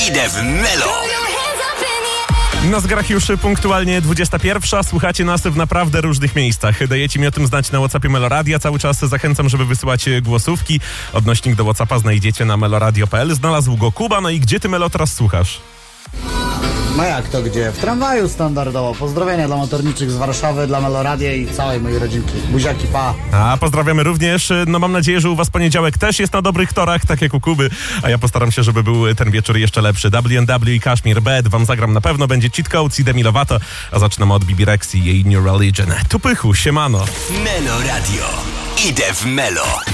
Idę w Melo. Na zegarach już punktualnie 21. Słuchacie nas w naprawdę różnych miejscach. Dajecie mi o tym znać na WhatsAppie Meloradia. Cały czas zachęcam, żeby wysyłać głosówki. Odnośnik do WhatsAppa znajdziecie na meloradio.pl. Znalazł go Kuba. No i gdzie ty, Melo, teraz słuchasz? No jak to gdzie? W tramwaju standardowo. Pozdrowienia dla motorniczych z Warszawy, dla Meloradia i całej mojej rodzinki. Buziaki, pa! A pozdrawiamy również. No mam nadzieję, że u was poniedziałek też jest na dobrych torach, tak jak u Kuby. A ja postaram się, żeby był ten wieczór jeszcze lepszy. W&W i Kashmir Bed wam zagram na pewno. Będzie Cheat Codes i Demi Lovato. A zaczynamy od Bibi Rexy i jej New Religion. Tu Pychu, siemano. Melo Radio. Idę w Melo.